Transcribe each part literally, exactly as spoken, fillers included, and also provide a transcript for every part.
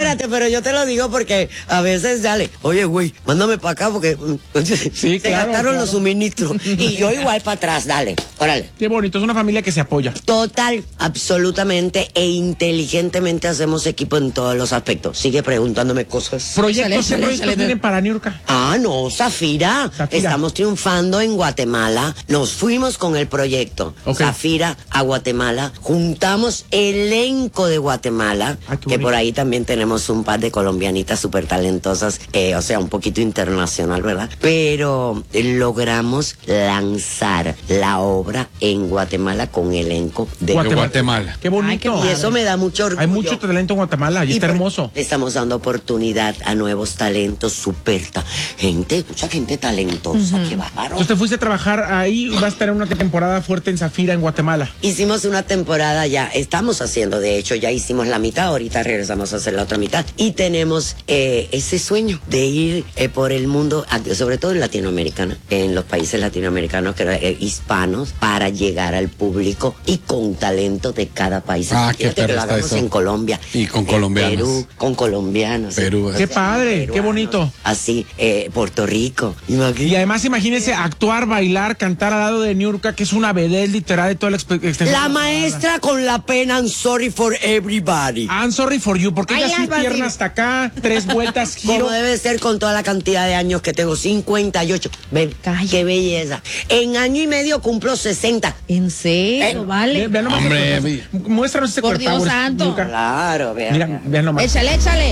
espérate, pero yo te lo digo porque a veces, dale, oye, güey, mándame para acá porque sí, se claro, gastaron claro. los suministros. Y yo igual para atrás, dale, órale. Qué bonito, es una familia que se apoya. Total, absolutamente e inteligentemente hacemos equipo en todos los aspectos. Sigue preguntándome cosas. ¿Proyectos, ¿qué proyectos tienen para Niurka? Ah, no, Zafira. Zafira. Estamos triunfando en Guatemala. Nos fuimos con el proyecto okay. Zafira a Guatemala. Juntamos elenco de Guatemala, ah, que por ahí también tenemos un par de colombianitas súper talentosas, eh, o sea, un poquito internacional, ¿verdad? Pero logramos lanzar la obra en Guatemala con elenco de Guatemala. Guatemala. Qué bonito. Ay, qué y eso me da mucho orgullo. Hay mucho talento en Guatemala y, y está hermoso. Estamos dando oportunidad a nuevos talentos, super ta gente, mucha gente talentosa, uh-huh. Qué bárbaro. Usted fuiste a trabajar ahí, va a estar en una temporada fuerte en Zafira, en Guatemala. Hicimos una temporada ya, estamos haciendo, de hecho, ya hicimos la mitad, ahorita regresamos a hacer la otra mitad. Y tenemos eh, ese sueño de ir eh, por el mundo, sobre todo en Latinoamérica, en los países latinoamericanos, que, eh, hispanos, para llegar al público y con talento de cada país. Ah, qué que lo hagamos en Colombia. Y con colombianos. Perú, con colombianos. Perú. Qué padre, peruanos, qué bonito. Así, eh, Puerto Rico. Imagínate. Y además imagínense actuar, bailar, cantar al lado de Niurka, que es una vedette literal de toda la experiencia. La maestra con la pena, I'm sorry for everybody. I'm sorry for you, porque ella sí pierna hasta acá, tres vueltas, giro. Como debe ser con toda la cantidad de años que tengo, cincuenta y ocho. Ven, qué belleza. En año y medio cumplo sesenta. ¿En serio? Eh, vale. Ve, ve nomás. Hombre, muéstranos ese por Dios santo. Niurka. Claro, vean. Mira, vean nomás. Échale, échale.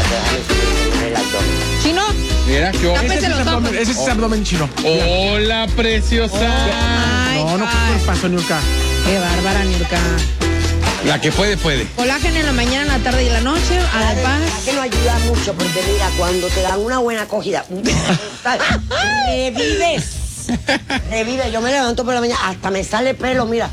Chino. Mira, qué ese es abdomen, ese es oh. abdomen chino. Hola, preciosa. Oh. Ay, no, no, ¿qué pasó, Niurka? Qué bárbara, Niurka. La que puede, puede. Colágeno en la mañana, en la tarde y en la noche, además. Que no ayuda mucho, porque mira, cuando te dan una buena acogida, revives. Revive, yo me levanto por la mañana, hasta me sale pelo, mira.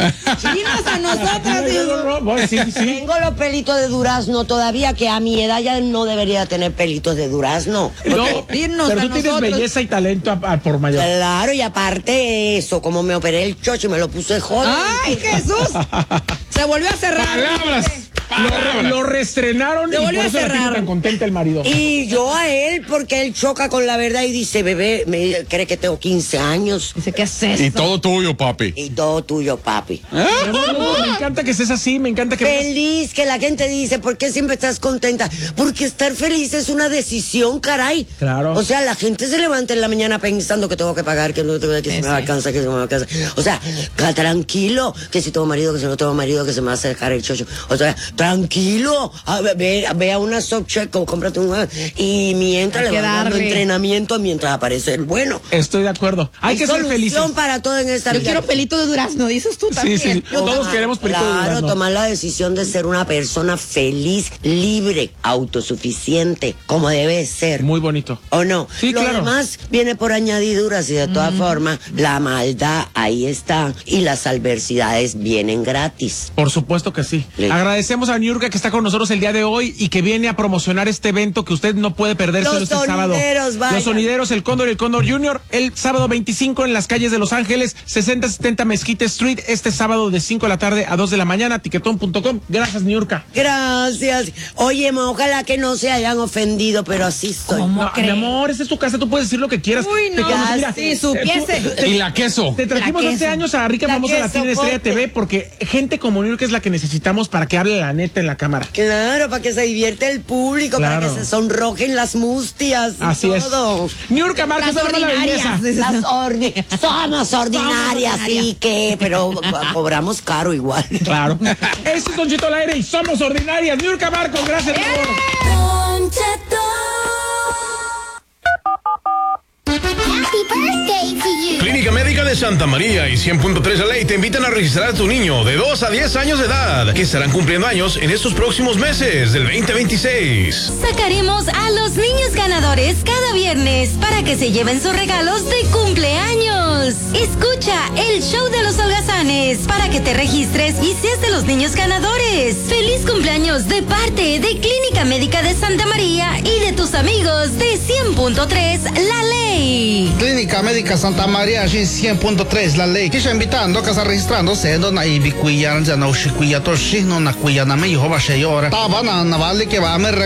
Chinos a nosotras, sí, sí. Tengo los pelitos de durazno todavía, que a mi edad ya no debería tener pelitos de durazno. No, pero tú tienes belleza y talento a, a por mayor. Claro, y aparte eso, como me operé el chocho y me lo puse joven. ¡Ay, Jesús! Se volvió a cerrar. Palabras. Lo, lo reestrenaron y por eso le tiene tan contenta el marido. Y yo a él, porque él choca con la verdad y dice, bebé, me cree que tengo quince años. Dice, ¿qué es eso? Y todo tuyo, papi. Y todo tuyo, papi. ¿Eh? No, no, me encanta que estés así, me encanta que... Feliz, que la gente dice, ¿por qué siempre estás contenta? Porque estar feliz es una decisión, caray. Claro. O sea, la gente se levanta en la mañana pensando que tengo que pagar, que no tengo que, que se me alcanza, que se me alcanza. O sea, tranquilo, que si tengo marido, que si no tengo marido, que se me va a acercar el chocho. O sea, tranquilo, a, ve, ve a una softcheck o cómprate un... Y mientras le vas dando entrenamiento, mientras aparece el bueno. Estoy de acuerdo. Hay, Hay que ser felices. Para todo en esta Yo vida. quiero pelito de durazno, dices tú también. Sí, sí, todos queremos pelito claro, de durazno. Claro, tomar la decisión de ser una persona feliz, libre, autosuficiente, como debe ser. Muy bonito. ¿O no? Sí, Lo claro. demás viene por añadiduras y de todas mm. formas, la maldad ahí está y las adversidades vienen gratis. Por supuesto que sí. Le Agradecemos a Niurka que está con nosotros el día de hoy y que viene a promocionar este evento que usted no puede perderse Los este sábado. Vaya. Los sonideros, el Cóndor y el Cóndor Junior, el sábado veinticinco en las calles de Los Ángeles, sesenta setenta Mezquite Street, este sábado de cinco de la tarde a dos de la mañana, tiquetón punto com. Gracias, Niurka. Gracias. Oye, ojalá que no se hayan ofendido, pero así soy. ¿Cómo no, mi amor, esa es tu casa, tú puedes decir lo que quieras. Uy, no, ya, mira, sí, supiese. Eh, tú, y la queso. Te trajimos hace años a Rica Famosa Latina Estrella T V porque gente como Niurka es la que necesitamos para que hable la neta en la cámara. Claro, para que se divierte el público, claro. Para que se sonrojen las mustias. Así todo. es. Niurka Marcos, las ordinarias. Las ordi Somos ordinarias, sí que, pero cobramos caro igual. Claro. Eso es Don Cheto al aire y somos ordinarias. Niurka Marcos, gracias. ¡Eh! Don Cheto. Happy birthday to you. Clínica Médica de Santa María y cien punto tres La Ley te invitan a registrar a tu niño de dos a diez años de edad, que estarán cumpliendo años en estos próximos meses del veinte veintiséis. Sacaremos a los niños ganadores cada viernes para que se lleven sus regalos de cumpleaños. Escucha el show de los holgazanes para que te registres y seas de los niños ganadores. Feliz cumpleaños de parte de Clínica Médica de Santa María y de tus amigos de cien punto tres La Ley. Clínica Médica Santa María, cien punto tres La Ley. Kisha invitando que está registrando sendo na ibikuya, na ushikuya, toshino na kuya na me yoba sheyora. Taba na vale que va a me